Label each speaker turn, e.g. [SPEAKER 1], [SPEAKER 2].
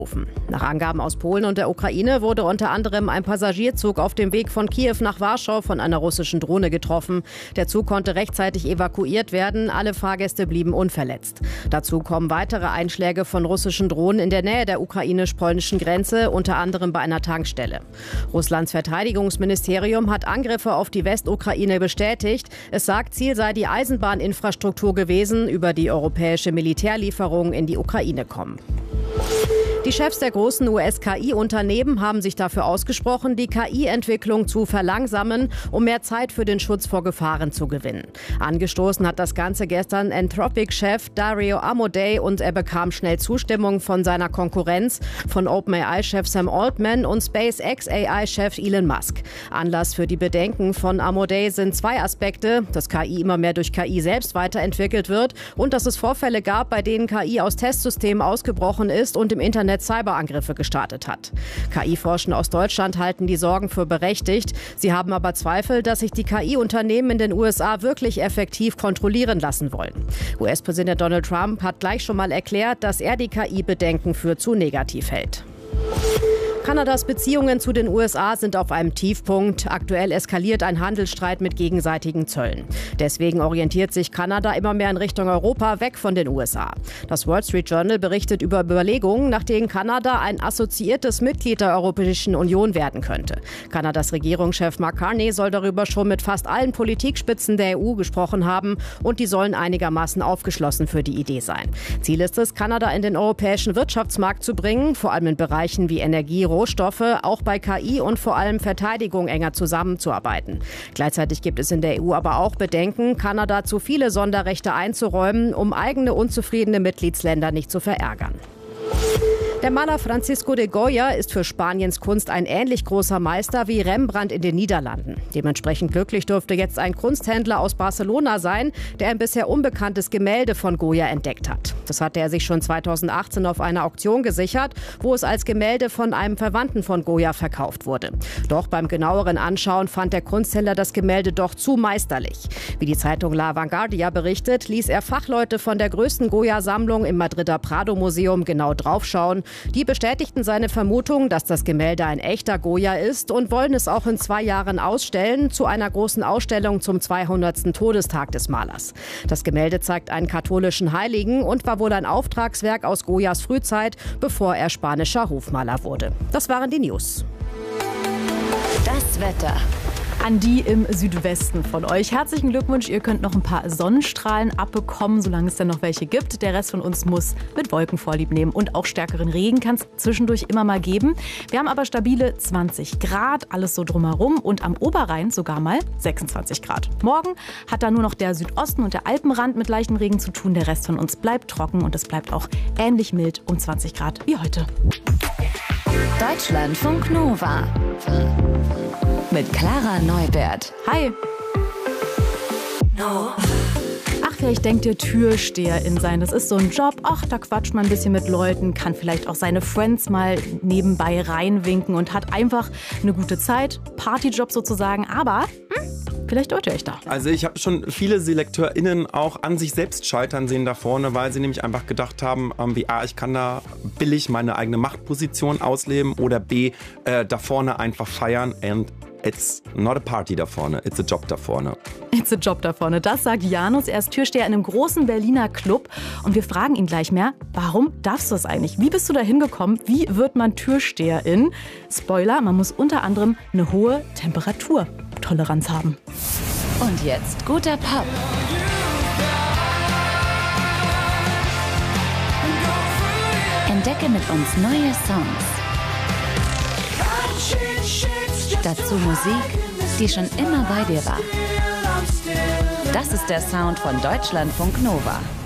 [SPEAKER 1] Nach Angaben aus Polen und der Ukraine wurde unter anderem ein Passagierzug auf dem Weg von Kiew nach Warschau von einer russischen Drohne getroffen. Der Zug konnte rechtzeitig evakuiert werden, alle Fahrgäste blieben unverletzt. Dazu kommen weitere Einschläge von russischen Drohnen in der Nähe der ukrainisch-polnischen Grenze, unter anderem bei einer Tankstelle. Russlands Verteidigungsministerium hat Angriffe auf die Westukraine bestätigt. Es sagt, Ziel sei die Eisenbahninfrastruktur gewesen, über die europäische Militärlieferungen in die Ukraine kommen. Die Chefs der großen US-KI-Unternehmen haben sich dafür ausgesprochen, die KI-Entwicklung zu verlangsamen, um mehr Zeit für den Schutz vor Gefahren zu gewinnen. Angestoßen hat das Ganze gestern Anthropic-Chef Dario Amodei und er bekam schnell Zustimmung von seiner Konkurrenz, von OpenAI-Chef Sam Altman und SpaceX-AI-Chef Elon Musk. Anlass für die Bedenken von Amodei sind zwei Aspekte, dass KI immer mehr durch KI selbst weiterentwickelt wird und dass es Vorfälle gab, bei denen KI aus Testsystemen ausgebrochen ist und im Internet Cyberangriffe gestartet hat. KI-Forscher aus Deutschland halten die Sorgen für berechtigt. Sie haben aber Zweifel, dass sich die KI-Unternehmen in den USA wirklich effektiv kontrollieren lassen wollen. US-Präsident Donald Trump hat gleich schon mal erklärt, dass er die KI-Bedenken für zu negativ hält. Kanadas Beziehungen zu den USA sind auf einem Tiefpunkt. Aktuell eskaliert ein Handelsstreit mit gegenseitigen Zöllen. Deswegen orientiert sich Kanada immer mehr in Richtung Europa, weg von den USA. Das Wall Street Journal berichtet über Überlegungen, nach denen Kanada ein assoziiertes Mitglied der Europäischen Union werden könnte. Kanadas Regierungschef Mark Carney soll darüber schon mit fast allen Politikspitzen der EU gesprochen haben und die sollen einigermaßen aufgeschlossen für die Idee sein. Ziel ist es, Kanada in den europäischen Wirtschaftsmarkt zu bringen, vor allem in Bereichen wie Energie, Rohstoffe, auch bei KI und vor allem Verteidigung enger zusammenzuarbeiten. Gleichzeitig gibt es in der EU aber auch Bedenken, Kanada zu viele Sonderrechte einzuräumen, um eigene unzufriedene Mitgliedsländer nicht zu verärgern. Der Maler Francisco de Goya ist für Spaniens Kunst ein ähnlich großer Meister wie Rembrandt in den Niederlanden. Dementsprechend glücklich dürfte jetzt ein Kunsthändler aus Barcelona sein, der ein bisher unbekanntes Gemälde von Goya entdeckt hat. Das hatte er sich schon 2018 auf einer Auktion gesichert, wo es als Gemälde von einem Verwandten von Goya verkauft wurde. Doch beim genaueren Anschauen fand der Kunsthändler das Gemälde doch zu meisterlich. Wie die Zeitung La Vanguardia berichtet, ließ er Fachleute von der größten Goya-Sammlung im Madrider Prado-Museum genau draufschauen. Die bestätigten seine Vermutung, dass das Gemälde ein echter Goya ist und wollen es auch in 2 Jahren ausstellen, zu einer großen Ausstellung zum 200. Todestag des Malers. Das Gemälde zeigt einen katholischen Heiligen und war wohl ein Auftragswerk aus Goyas Frühzeit, bevor er spanischer Hofmaler wurde. Das waren die News.
[SPEAKER 2] Das Wetter.
[SPEAKER 3] An die im Südwesten von euch. Herzlichen Glückwunsch, ihr könnt noch ein paar Sonnenstrahlen abbekommen, solange es denn noch welche gibt. Der Rest von uns muss mit Wolken vorlieb nehmen und auch stärkeren Regen kann es zwischendurch immer mal geben. Wir haben aber stabile 20 Grad, alles so drumherum und am Oberrhein sogar mal 26 Grad. Morgen hat da nur noch der Südosten und der Alpenrand mit leichtem Regen zu tun. Der Rest von uns bleibt trocken und es bleibt auch ähnlich mild um 20 Grad wie heute.
[SPEAKER 2] Deutschlandfunk Nova. Mit Clara Neubert.
[SPEAKER 3] Hi. Ach, vielleicht denkt ihr, Türsteherin sein, das ist so ein Job. Ach, da quatscht man ein bisschen mit Leuten, kann vielleicht auch seine Friends mal nebenbei reinwinken und hat einfach eine gute Zeit. Partyjob sozusagen, aber vielleicht irrt ihr euch da.
[SPEAKER 4] Also ich habe schon viele SelekteurInnen auch an sich selbst scheitern sehen da vorne, weil sie nämlich einfach gedacht haben, wie A, ich kann da billig meine eigene Machtposition ausleben oder B, da vorne einfach feiern and it's not a party da vorne, it's a job da vorne.
[SPEAKER 3] It's a job da vorne, das sagt Janus. Er ist Türsteher in einem großen Berliner Club und wir fragen ihn gleich mehr, warum darfst du das eigentlich? Wie bist du da hingekommen? Wie wird man Türsteherin? Spoiler, man muss unter anderem eine hohe Temperaturtoleranz haben.
[SPEAKER 2] Und jetzt guter Pop. Entdecke mit uns neue Songs. Dazu Musik, die schon immer bei dir war. Das ist der Sound von Deutschlandfunk Nova.